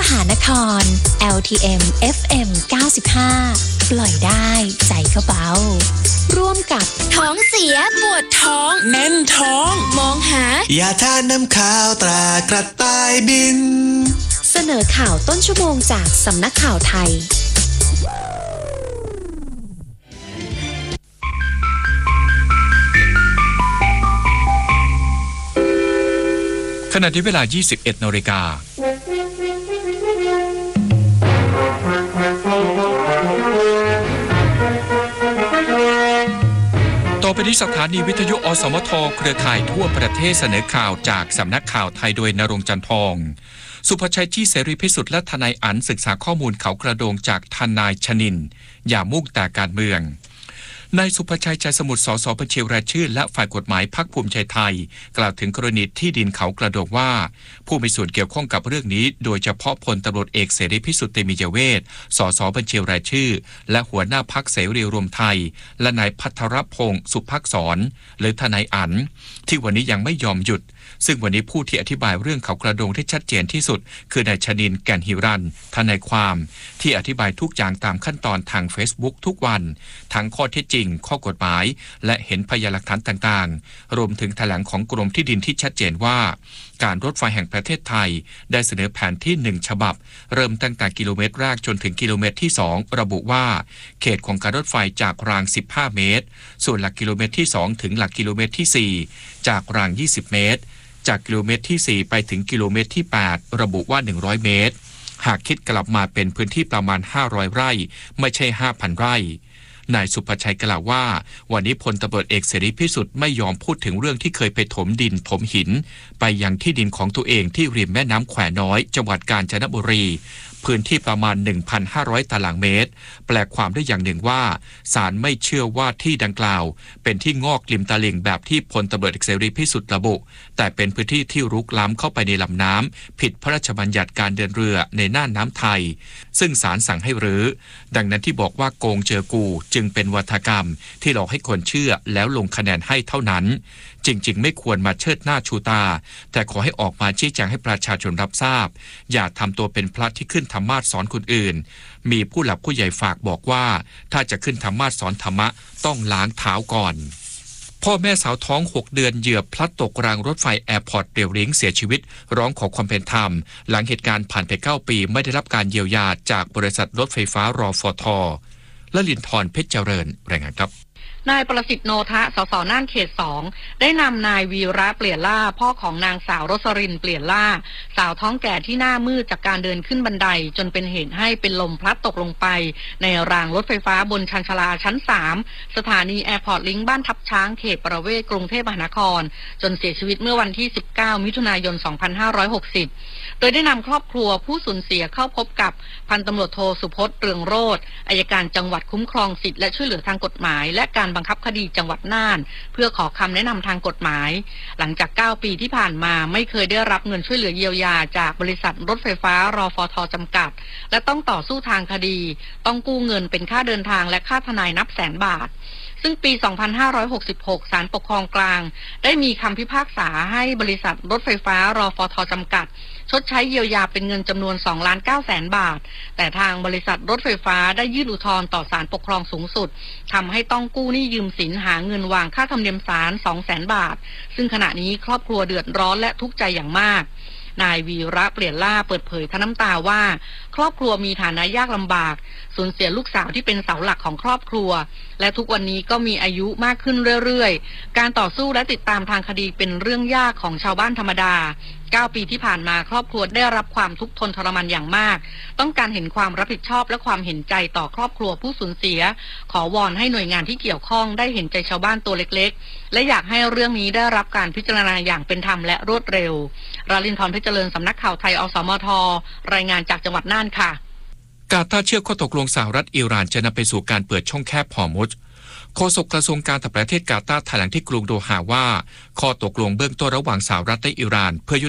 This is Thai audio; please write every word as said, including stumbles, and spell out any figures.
หานคร แอล ที เอ็ม เอฟ เอ็ม เก้าสิบห้า ปล่อยได้ใจก็เบาร่วมกับท้องเสียปวดท้องแน่นท้องมองหายาทาน้ำขาวตรากระต่ายบินเสนอข่าวต้นชั่วโมงจากสำนักข่าวไทยขณะที่เวลา ยี่สิบเอ็ด นาฬิกาต่อไปที่สถานีวิทยุอสมทเครือข่ายทั่วประเทศเสนอข่าวจากสำนักข่าวไทยโดยณรงค์ จันทร์ทองสุภชัย จี้ เสรีพิสุทธิ์และทนายอั๋นศึกษาข้อมูลเขากระโดงจากทนายชนินท์อย่ามุ่งแต่การเมืองนายสุภชัย ใจสมุทร สสบัญชีรายชื่อและฝ่ายกฎหมายพรรคภูมิใจไทยกล่าวถึงกรณีที่ดินเขากระโดงว่าผู้มีส่วนเกี่ยวข้องกับเรื่องนี้โดยเฉพาะพลตำรวจเอกเสรีพิสุทธิ์เตมียเวทสสบัญชีรายชื่อและหัวหน้าพรรคเสรีรวมไทยและนายภัทรพงศ์สุภักษรหรือทนายอั๋นที่วันนี้ยังไม่ยอมหยุดซึ่งวันนี้ผู้ที่อธิบายเรื่องเขากระโดงที่ชัดเจนที่สุดคือนายชนินท์ แก่นหิรัญทนายความที่อธิบายทุกอย่างตามขั้นตอนทาง Facebook ทุกวันทั้งข้อเท็จจริงข้อกฎหมายและเห็นพยานหลักฐานต่างๆรวมถึงแถลงของกรมที่ดินที่ชัดเจนว่าการรถไฟแห่งประเทศไทยได้เสนอแผนที่หนึ่งฉบับเริ่มตั้งแต่กิโลเมตรแรกจนถึงกิโลเมตรที่สองระบุว่าเขตของการรถไฟจากรางสิบห้าเมตรส่วนหลักกิโลเมตรที่สองถึงหลักกิโลเมตรที่สี่จากรางยี่สิบเมตรจากกิโลเมตรที่สี่ไปถึงกิโลเมตรที่แปดระบุว่าหนึ่งร้อยเมตรหากคิดกลับมาเป็นพื้นที่ประมาณห้าร้อยไร่ไม่ใช่ ห้าพัน ไร่นายสุภชัยกล่าวว่าวันนี้พลตำรวจเอกเสรีพิสุทธิ์ไม่ยอมพูดถึงเรื่องที่เคยไปถมดินถมหินไปยังที่ดินของตัวเองที่ริมแม่น้ำแควน้อยจังหวัดกาญจนบุรีพื้นที่ประมาณ หนึ่งพันห้าร้อย ตารางเมตรแปลความได้อย่างหนึ่งว่าศาลไม่เชื่อว่าที่ดังกล่าวเป็นที่งอกริมตลิ่งแบบที่พลตำรวจเอกเสรีพิสุทธิ์ระบุแต่เป็นพื้นที่ที่รุกล้ำเข้าไปในลำน้ำผิดพระราชบัญญัติการเดินเรือในน่านน้ำไทยซึ่งศาลสั่งให้รื้อดังนั้นที่บอกว่าโกงเจอกูจึงเป็นวาทกรรมที่หลอกให้คนเชื่อแล้วลงคะแนนให้เท่านั้นจริงๆไม่ควรมาเชิดหน้าชูตาแต่ขอให้ออกมาชี้แจงให้ประชาชนรับทราบอย่าทำตัวเป็นพระที่ขึ้นธรรมาสน์สอนคนอื่นมีผู้หลักผู้ใหญ่ฝากบอกว่าถ้าจะขึ้นธรรมาสน์สอนธรรมะต้องล้างเท้าก่อนพ่อแม่สาวท้องหกเดือนเหยื่อพลัดตกรางรถไฟแอร์พอร์ตเรลลิงเสียชีวิตร้องขอความเป็นธรรมหลังเหตุการณ์ผ่านไปเก้าปีไม่ได้รับการเยียวยาจากบริษัทรถไฟฟ้ารฟท.และลินทร์เพชรเจริญรายงานครับนายประสิทธิ์โนทะสสน่านเขตสองได้นำนายวีระเปลี่ยนล่าพ่อของนางสาวรสรินเปลี่ยนล่าสาวท้องแก่ที่หน้ามืดจากการเดินขึ้นบันไดจนเป็นเหตุให้เป็นลมพลัดตกลงไปในรางรถไฟฟ้าบนชานชาลาชั้นสามสถานีแอร์พอร์ตลิงก์บ้านทับช้างเขตประเวศกรุงเทพมหานครจนเสียชีวิตเมื่อวันที่สิบเก้ามิถุนายนสองพันห้าร้อยหกสิบโดยได้นำครอบครัวผู้สูญเสียเข้าพบกับพันตำรวจโทสุพจน์เรืองโรจน์อัยการจังหวัดคุ้มครองสิทธิและช่วยเหลือทางกฎหมายและการบังคับคดีจังหวัดน่านเพื่อขอคำแนะนำทางกฎหมายหลังจากเก้าปีที่ผ่านมาไม่เคยได้รับเงินช่วยเหลือเยียวยาจากบริษัทรถไฟฟ้ารฟท.จำกัดและต้องต่อสู้ทางคดีต้องกู้เงินเป็นค่าเดินทางและค่าทนายนับแสนบาทซึ่งปี สองพันห้าร้อยหกสิบหก ศาลปกครองกลางได้มีคำพิพากษาให้บริษัทรถไฟฟ้ารฟท.จำกัดชดใช้เยียวยาเป็นเงินจำนวน สองล้านเก้าแสนบาทแต่ทางบริษัทรถไฟฟ้าได้ยื่นอุทธรณ์ต่อศาลปกครองสูงสุดทำให้ต้องกู้หนี้ยืมสินหาเงินวางค่าธรรมเนียมศาล สองแสนบาทซึ่งขณะนี้ครอบครัวเดือดร้อนและทุกข์ใจอย่างมากนายวีระเปลี่ยนล่าเปิดเผยทั้งน้ำตาว่าครอบครัวมีฐานะยากลำบากสูญเสียลูกสาวที่เป็นเสาหลักของครอบครัวและทุกวันนี้ก็มีอายุมากขึ้นเรื่อยๆการต่อสู้และติดตามทางคดีเป็นเรื่องยากของชาวบ้านธรรมดาเก้าปีที่ผ่านมาครอบครัวได้รับความทุกข์ทนทรมานอย่างมากต้องการเห็นความรับผิดชอบและความเห็นใจต่อครอบครัวผู้สูญเสียขอวอนให้หน่วยงานที่เกี่ยวข้องได้เห็นใจชาวบ้านตัวเล็กๆและอยากให้เรื่องนี้ได้รับการพิจารณาอย่างเป็นธรรมและรวดเร็วราลินทร์เพชรเจริญสำนักข่าวไทยอสมทรายงานจากจังหวัดน่านค่ะกาตาร์เชื่อข้อตกลงสหรัฐอิหร่านจะนำไปสู่การเปิดช่องแคบฮอร์มุซโฆษกกระทรวงการต่างประเทศกาตาร์แถลงที่กรุงโดฮาว่าข้อตกลงเบื้องต้นระหว่างสหรัฐและอิหร่านเพื่อ